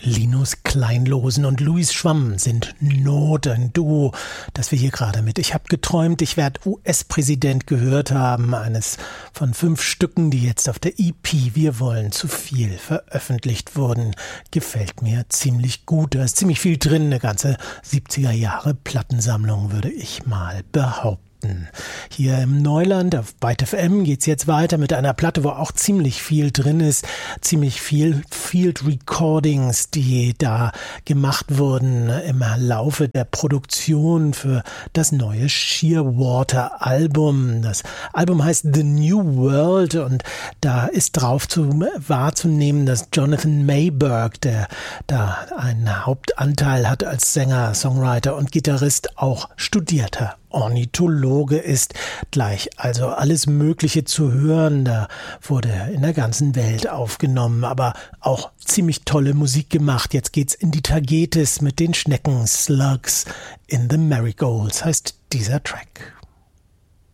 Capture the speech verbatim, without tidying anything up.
Linus Kleinlosen und Louis Schwamm sind Not, ein Duo, das wir hier gerade mit Ich hab geträumt, ich werde U S-Präsident gehört haben, eines von fünf Stücken, die jetzt auf der E P Wir wollen zu viel veröffentlicht wurden. Gefällt mir ziemlich gut, da ist ziemlich viel drin, eine ganze siebziger Jahre Plattensammlung, würde ich mal behaupten. Hier im Neuland auf Byte F M geht's jetzt weiter mit einer Platte, wo auch ziemlich viel drin ist, ziemlich viel Field Recordings, die da gemacht wurden im Laufe der Produktion für das neue Shearwater Album. Das Album heißt The New World und da ist drauf zu wahrzunehmen, dass Jonathan Mayberg, der da einen Hauptanteil hat als Sänger, Songwriter und Gitarrist, auch studierter Ornithologe ist. Gleich also alles Mögliche zu hören. Da wurde in der ganzen Welt aufgenommen, aber auch ziemlich tolle Musik gemacht. Jetzt geht's in die Tagetes mit den Schnecken. Slugs in the Marigolds heißt dieser Track.